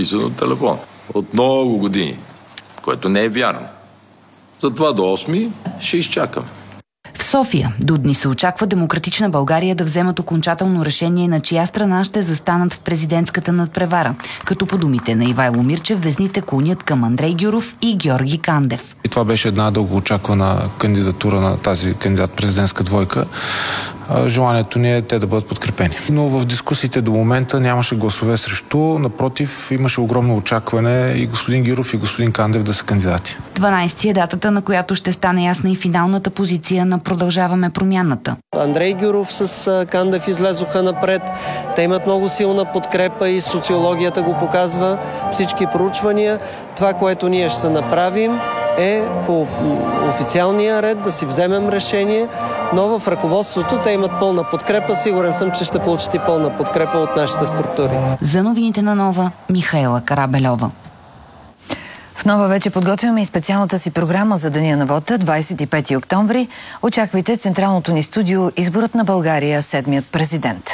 записано от телефон. От много години, което не е вярно. Затова до 8 ще изчакам. В София до дни се очаква Демократична България да вземат окончателно решение на чия страна ще застанат в президентската надпревара, като по думите на Ивайло Мирчев везните клонят към Андрей Гюров и Георги Кандев. И това беше една дългоочаквана кандидатура на тази кандидат-президентска двойка. Желанието ни е те да бъдат подкрепени. Но в дискусиите до момента нямаше гласове срещу, напротив, имаше огромно очакване и господин Гюров и господин Кандев да са кандидати. 12 е датата, на която ще стане ясна и финалната позиция на Продължаваме промяната. Андрей Гюров с Кандев излезоха напред. Те имат много силна подкрепа и социологията го показва, всички проучвания. Това, което ние ще направим, е по официалния ред да си вземем решение, но в ръководството те имат пълна подкрепа. Сигурен съм, че ще получат и пълна подкрепа от нашите структури. За новините на Нова, Михаела Карабельова. В Нова вече подготвяме и специалната си програма за Деня на вота, 25 октомври. Очаквайте централното ни студио "Изборът на България, седмият президент".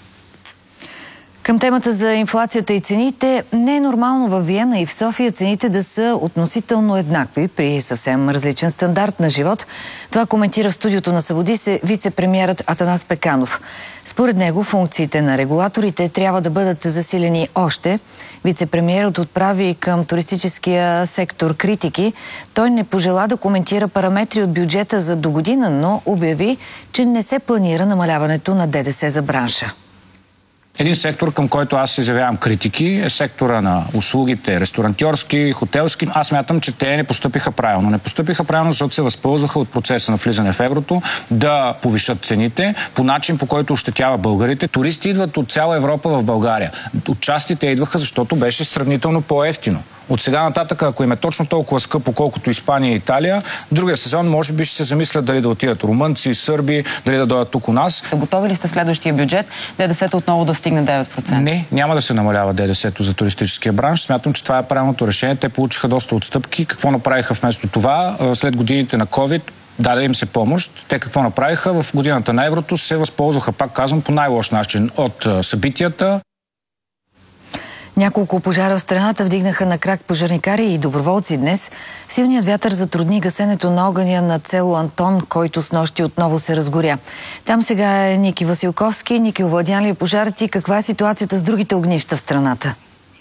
Към темата за инфлацията и цените, не е нормално във Виена и в София цените да са относително еднакви при съвсем различен стандарт на живот. Това коментира в студиото на Събуди се вице-премиерът Атанас Пеканов. Според него функциите на регулаторите трябва да бъдат засилени още. Вице-премиерът отправи към туристическия сектор критики. Той не пожела да коментира параметри от бюджета за догодина, но обяви, че не се планира намаляването на ДДС за бранша. Един сектор, към който аз изявявам критики, е сектора на услугите, ресторантьорски, хотелски. Аз мятам, че те не постъпиха правилно. Не постъпиха правилно, защото се възползваха от процеса на влизане в еврото да повишат цените по начин, по който ощетява българите. Туристи идват от цяла Европа в България. Отчасти те идваха, защото беше сравнително по-евтино. От сега нататък, ако им е точно толкова скъпо, колкото Испания и Италия, другия сезон може би ще се замислят дали да отидат румънци, сърби, дали да дойдат тук у нас. Готови ли сте следващия бюджет ДДС-то отново да стигне 9%? Не, няма да се намалява ДДС-то за туристическия бранш. Смятам, че това е правилното решение. Те получиха доста отстъпки. Какво направиха вместо това? След годините на COVID даде им се помощ. Те какво направиха? В годината на еврото се възползваха, пак казвам, по най-лош начин от събитията. Няколко пожара в страната вдигнаха на крак пожарникари и доброволци днес. Силният вятър затрудни гасенето на огъня на село Антон, който снощи отново се разгоря. Там сега е Ники Василковски. Ники, овладян ли е пожарът и каква е ситуацията с другите огнища в страната?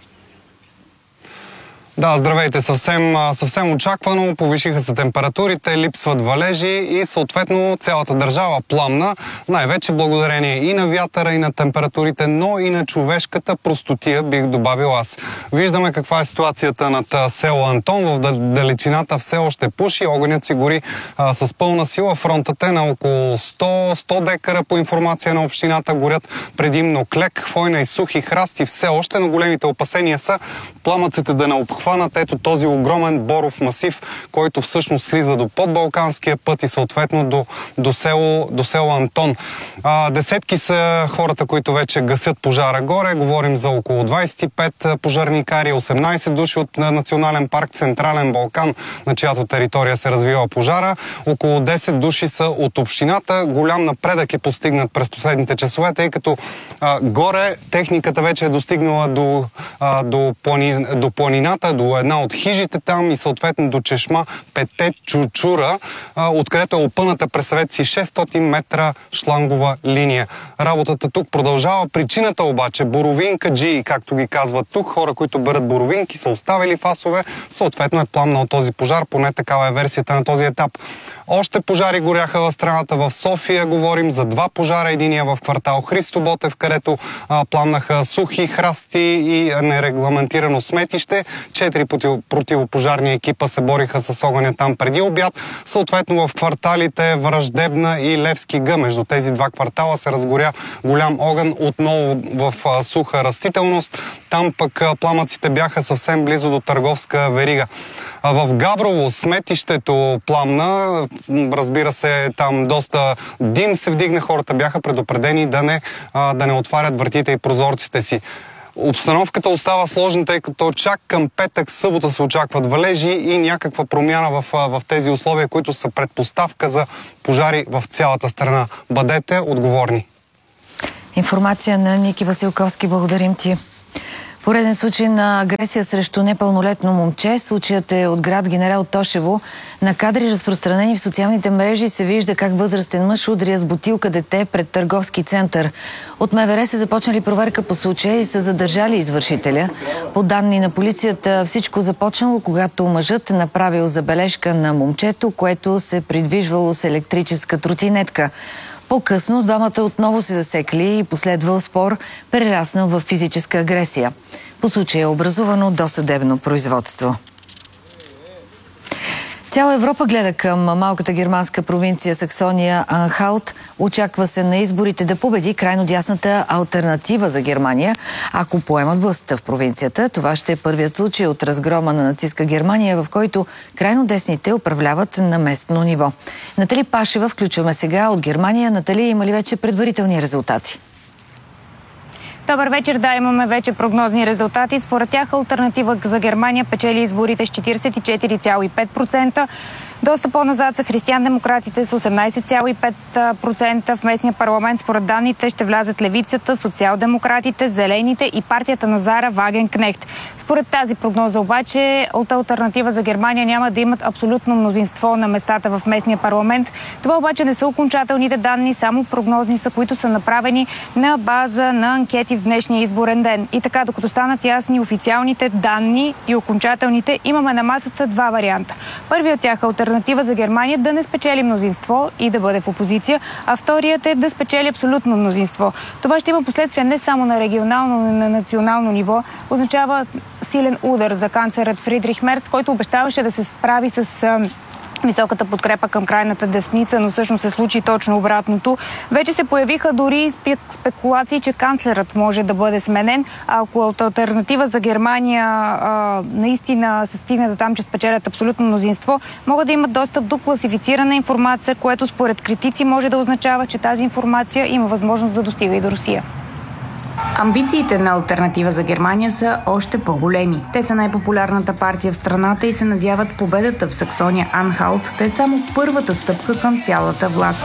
Да, здравейте. Съвсем очаквано. Повишиха се температурите, липсват валежи и съответно цялата държава пламна. Най-вече благодарение и на вятъра, и на температурите, но и на човешката простотия, бих добавил аз. Виждаме каква е ситуацията над село Антон. В далечината все още пуши. Огънят си гори с пълна сила. Фронтът е на около 100 декара по информация на общината. Горят предимно клек, хвойна и сухи храсти все още, но големите опасения са пламъците да не обхванат ето този огромен боров масив, който всъщност слиза до подбалканския път и съответно до село Антон. Десетки са хората, които вече гасят пожара горе. Говорим за около 25 пожарникари, 18 души от Национален парк Централен Балкан, на чиято територия се развива пожара. Около 10 души са от общината. Голям напредък е постигнат през последните часове, тъй като горе техниката вече е достигнала до планината, до една от хижите там и съответно до чешма Пете Чучура, откъдето е опъната, представете си, 600 метра шлангова линия. Работата тук продължава. Причината обаче, боровинкаджии, както ги казват тук, хора, които берат боровинки, са оставили фасове, съответно е пламнал този пожар, поне такава е версията на този етап. Още пожари горяха в страната. В София говорим за 2 пожара. Единия в квартал Христо Ботев, където пламнаха сухи храсти и нерегламентирано сметище. 4 противопожарни екипа се бориха с огъня там преди обяд. Съответно в кварталите Враждебна и Левски Г. Между тези 2 квартала се разгоря голям огън, отново в суха растителност. Там пък пламъците бяха съвсем близо до търговска верига. В Габрово сметището пламна, разбира се, там доста дим се вдигна, хората бяха предупредени да не отварят вратите и прозорците си. Обстановката остава сложна, тъй като чак към петък, събота се очакват валежи и някаква промяна в тези условия, които са предпоставка за пожари в цялата страна. Бъдете отговорни. Информация на Ники Василковски. Благодарим ти. Пореден случай на агресия срещу непълнолетно момче. Случаят е от град Генерал Тошево. На кадри, разпространени в социалните мрежи, се вижда как възрастен мъж удря с бутилка дете пред търговски център. От МВР са започнали проверка по случая и са задържали извършителя. По данни на полицията, всичко започнало, когато мъжът направил забележка на момчето, което се придвижвало с електрическа тротинетка. По-късно двамата отново се засекли и последвал спор, прераснал в физическа агресия. По случая е образувано досъдебно производство. Цяла Европа гледа към малката германска провинция Саксония-Анхалт. Очаква се на изборите да победи крайно дясната алтернатива за Германия. Ако поемат властта в провинцията, това ще е първият случай от разгрома на нацистска Германия, в който крайно десните управляват на местно ниво. Натали Пашева включваме сега от Германия. Натали, има ли вече предварителни резултати? Добър вечер, да, имаме вече прогнозни резултати. Според тях алтернатива за Германия печели изборите с 44,5%. Доста по-назад са християн-демократите с 18,5%. В местния парламент според данните ще влязат левицата, социал-демократите, зелените и партията на Зара Вагенкнехт. Според тази прогноза обаче от алтернатива за Германия няма да имат абсолютно мнозинство на местата в местния парламент. Това обаче не са окончателните данни, само прогнозни са, които са направени на база на анкети в днешния изборен ден. И така, докато станат ясни официалните данни и окончателните, имаме на масата два варианта. Първият от тях алтернатива за Германия да не спечели мнозинство и да бъде в опозиция, а вторият е да спечели абсолютно мнозинство. Това ще има последствия не само на регионално, но и на национално ниво. Означава силен удар за канцлерът Фридрих Мерц, който обещаваше да се справи с високата подкрепа към крайната десница, но всъщност се случи точно обратното. Вече се появиха дори спекулации, че канцлерът може да бъде сменен. Ако от алтернатива за Германия наистина се стигне до там, че спечелят абсолютно мнозинство, могат да имат достъп до класифицирана информация, което според критици може да означава, че тази информация има възможност да достига и до Русия. Амбициите на алтернатива за Германия са още по-големи. Те са най-популярната партия в страната и се надяват победата в Саксония-Анхалт да е само първата стъпка към цялата власт.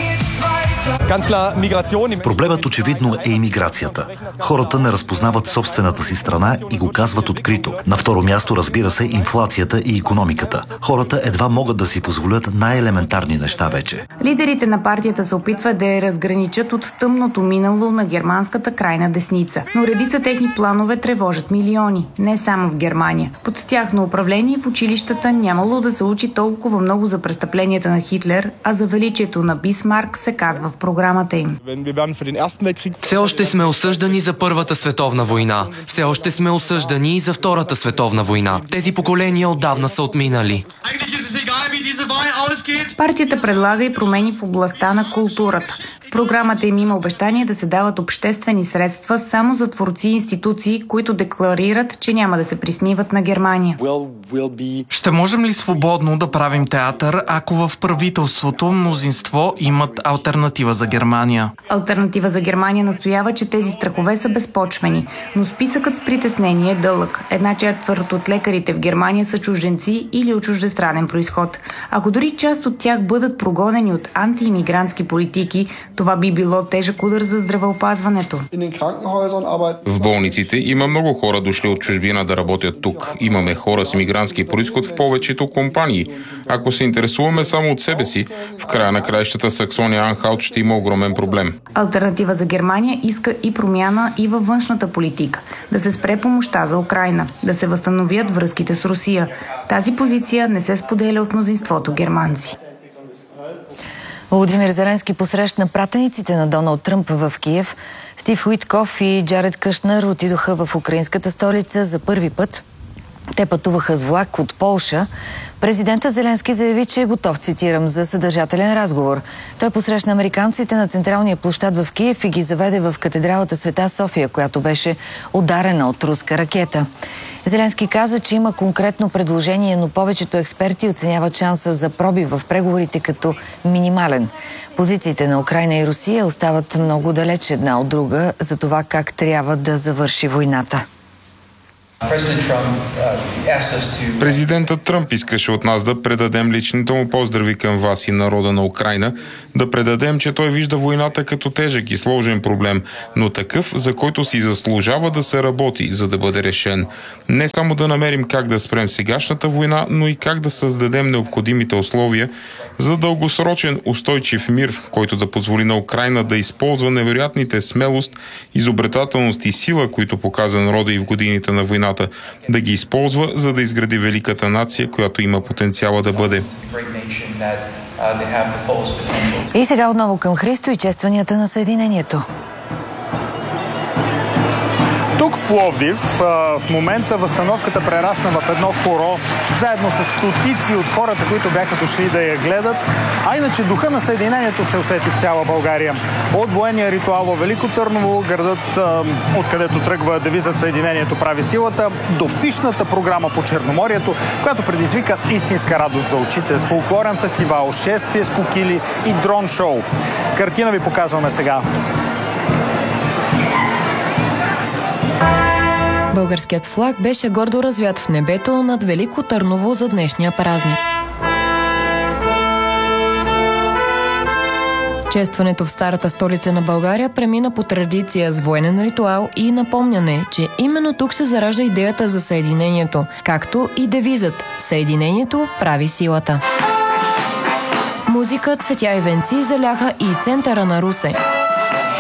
Проблемът очевидно е имиграцията. Хората не разпознават собствената си страна и го казват открито. На второ място, разбира се, инфлацията и икономиката. Хората едва могат да си позволят най-елементарни неща вече. Лидерите на партията се опитват да я разграничат от тъмното минало на германската крайна десница. Но редица техни планове тревожат милиони, не само в Германия. Под тяхно управление в училищата нямало да се учи толкова много за престъпленията на Хитлер, а за величието на Бисмарк се казва в програмата им. Все още сме осъждани за Първата световна война. Все още сме осъждани и за Втората световна война. Тези поколения отдавна са отминали. Партията предлага и промени в областта на културата. В програмата им има обещание да се дават обществени средства само за творци и институции, които декларират, че няма да се присмиват на Германия. Ще можем ли свободно да правим театър, ако в правителството мнозинство имат алтернатива за Германия? Алтернатива за Германия настоява, че тези страхове са безпочвени, но списъкът с притеснение е дълъг. 1/4 от лекарите в Германия са чужденци или от чуждестранен произход. Ако дори част от тях бъдат прогонени от антиимигрантски политики, това би било тежък удар за здравеопазването. В болниците има много хора дошли от чужбина да работят тук. Имаме хора с мигрантски произход в повечето компании. Ако се интересуваме само от себе си, в края на краищата Саксония-Анхалт ще има огромен проблем. Алтернатива за Германия иска и промяна и във външната политика. Да се спре помощта за Украйна, да се възстановят връзките с Русия. Тази позиция не се споделя от мнозинството германци. Володимир Зеленски посрещна пратениците на Доналд Тръмп в Киев. Стив Уитков и Джаред Кушнер отидоха в украинската столица за първи път. Те пътуваха с влак от Полша. Президентът Зеленски заяви, че е готов, цитирам, за съдържателен разговор. Той посрещна американците на централния площад в Киев и ги заведе в катедралата Света София, която беше ударена от руска ракета. Зеленски каза, че има конкретно предложение, но повечето експерти оценяват шанса за пробив в преговорите като минимален. Позициите на Украйна и Русия остават много далеч една от друга за това как трябва да завърши войната. Президентът Тръмп искаше от нас да предадем личните му поздрави към вас и народа на Украйна, да предадем, че той вижда войната като тежък и сложен проблем, но такъв, за който си заслужава да се работи, за да бъде решен. Не само да намерим как да спрем сегашната война, но и как да създадем необходимите условия за дългосрочен устойчив мир, който да позволи на Украйна да използва невероятните смелост, изобретателност и сила, които показа народа и в годините на войната, да ги използва, за да изгради великата нация, която има потенциала да бъде. И сега отново към Христо и честванията на Съединението. Тук в Пловдив в момента възстановката прерасна в едно хоро, заедно с стотици от хората, които бяха дошли да я гледат. А иначе духа на Съединението се усети в цяла България. От военния ритуал във Велико Търново, градът, откъдето тръгва девизът Съединението прави силата, до пищната програма по Черноморието, която предизвика истинска радост за очите с фолклорен фестивал, шествие с кокили и дрон шоу. Картина ви показваме сега. Българският флаг беше гордо развят в небето над Велико Търново за днешния празник. Честването в старата столица на България премина по традиция с военен ритуал и напомняне, че именно тук се заражда идеята за Съединението, както и девизът «Съединението прави силата». Музика, цветя и венци заляха и центъра на Русе.